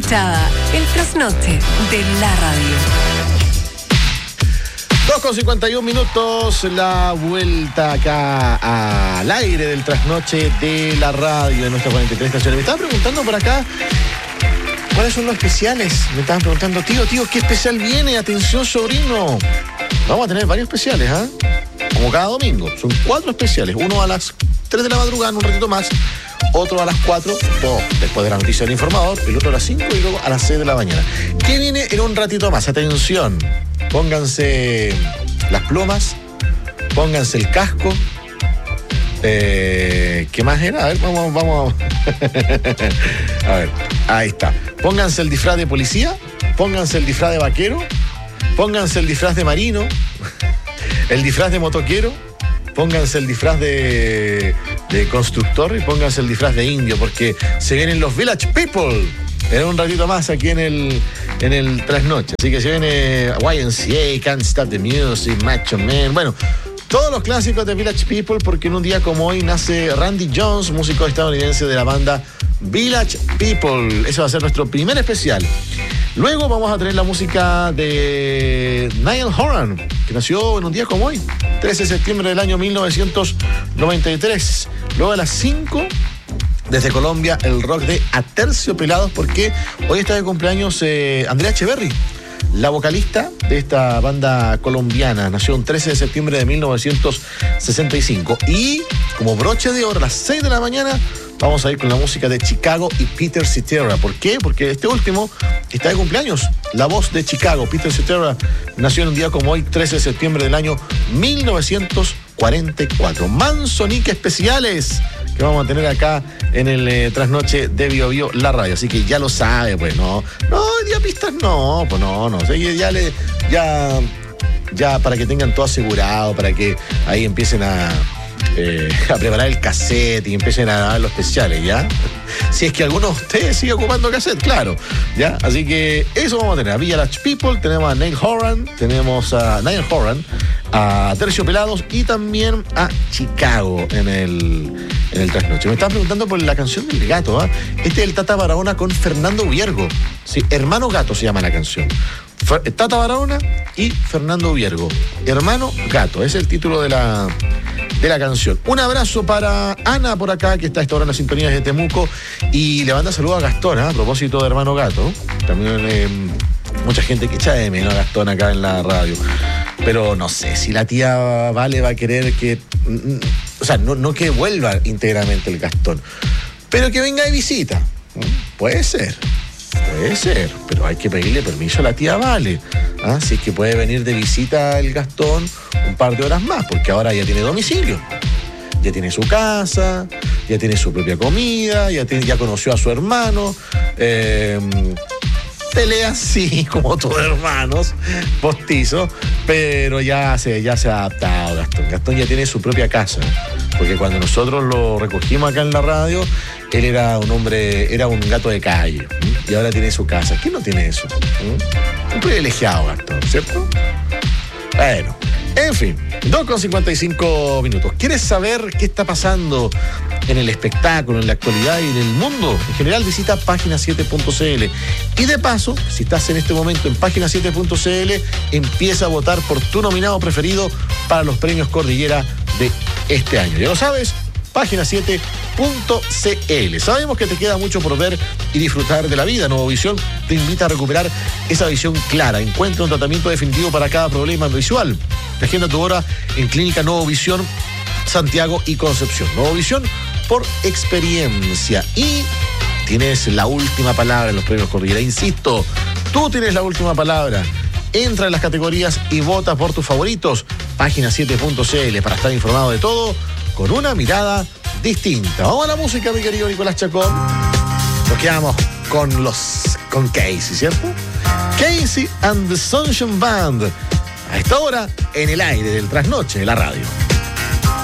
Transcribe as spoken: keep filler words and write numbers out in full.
escuchaba el trasnoche de la radio. dos con cincuenta y un minutos, la vuelta acá al aire del trasnoche de la radio de nuestras cuarenta y tres estaciones. Me estaban preguntando por acá cuáles son los especiales. Me estaban preguntando, tío, tío, ¿qué especial viene? Atención, sobrino. Vamos a tener varios especiales, ¿ah? ¿eh? Como cada domingo. Son cuatro especiales. Uno a las tres de la madrugada, un ratito más. Otro a las cuatro, todo después de la noticia del informador. El otro a las cinco y luego a las seis de la mañana. ¿Qué viene en un ratito más? Atención. Pónganse las plumas, pónganse el casco. Eh, ¿Qué más era? A ver, vamos, vamos. A ver, ahí está. Pónganse el disfraz de policía, pónganse el disfraz de vaquero, pónganse el disfraz de marino, el disfraz de motoquero, pónganse el disfraz de, de constructor y pónganse el disfraz de indio, porque se vienen los Village People en un ratito más aquí en el, en el trasnoche. Así que se viene Y M C A, Can't Stop the Music, Macho Man. Bueno, todos los clásicos de Village People, porque en un día como hoy nace Randy Jones, músico estadounidense de la banda Village People. Ese va a ser nuestro primer especial. Luego vamos a tener la música de Niall Horan, que nació en un día como hoy, trece de septiembre del año mil novecientos noventa y tres. Luego a las cinco, desde Colombia, el rock de Aterciopelados, porque hoy está de cumpleaños eh, Andrea Echeverry, la vocalista de esta banda colombiana. Nació el trece de septiembre de mil novecientos sesenta y cinco. Y como broche de oro, a las seis de la mañana, vamos a ir con la música de Chicago y Peter Cetera. ¿Por qué? Porque este último está de cumpleaños. La voz de Chicago, Peter Cetera, nació en un día como hoy, trece de septiembre del año mil novecientos cuarenta y cuatro. Manzonique especiales que vamos a tener acá en el eh, trasnoche de Bio Bio, la radio. Así que ya lo sabe, pues, no. No, hoy día pistas no, pues no, no. O sea, ya le, ya, ya para que tengan todo asegurado, para que ahí empiecen a... Eh, a preparar el cassette y empiecen a dar los especiales, ¿ya? Si es que alguno de ustedes sigue ocupando cassette, claro, ¿ya? Así que eso vamos a tener. A Village People, tenemos a Niall Horan, tenemos a Niall Horan, a Terciopelados y también a Chicago en el, en el trasnoche. Me estaban preguntando por la canción del gato, ¿ah? ¿eh? Este es el Tata Barahona con Fernando Viergo. Sí, Hermano Gato se llama la canción. Tata Barahona y Fernando Viergo. Hermano Gato, es el título de la... de la canción. Un abrazo para Ana por acá, que está a esta hora en las sintonías de Temuco, y le manda saludos a Gastón, ¿eh? A propósito de Hermano Gato. También eh, mucha gente que echa de menos a Gastón acá en la radio. Pero no sé si la tía Vale va a querer que... O sea, no, no que vuelva íntegramente el Gastón, pero que venga de visita. Puede ser. Puede ser, pero hay que pedirle permiso a la tía Vale. ¿Ah? Si es que puede venir de visita el Gastón un par de horas más, porque ahora ya tiene domicilio. Ya tiene su casa, ya tiene su propia comida, ya, tiene, ya conoció a su hermano. Eh, pelea, sí, como todos hermanos, postizos, pero ya se, ya se ha adaptado Gastón. Gastón ya tiene su propia casa, porque cuando nosotros lo recogimos acá en la radio, él era un hombre, era un gato de calle, ¿sí? Y ahora tiene su casa. ¿Quién no tiene eso? ¿Sí? Un privilegiado, Gastón, ¿cierto? Bueno, en fin, dos con cincuenta y cinco minutos. ¿Quieres saber qué está pasando en el espectáculo, en la actualidad y en el mundo? En general, visita página siete punto c l. Y de paso, si estás en este momento en página siete punto c l, empieza a votar por tu nominado preferido para los premios Cordillera de este año. Ya lo sabes, página siete punto c l. Sabemos que te queda mucho por ver y disfrutar de la vida. Novovisión te invita a recuperar esa visión clara. Encuentra un tratamiento definitivo para cada problema visual. Agenda tu hora en Clínica Novovisión, Santiago y Concepción. Novovisión por experiencia. Y tienes la última palabra en los premios Cordillera. Insisto, tú tienes la última palabra. Entra en las categorías y vota por tus favoritos. Página siete punto c l para estar informado de todo con una mirada distinta. Vamos a la música, mi querido Nicolás Chacón. Nos quedamos con los con Casey, ¿cierto? Casey and the Sunshine Band. A esta hora, en el aire del trasnoche de la radio.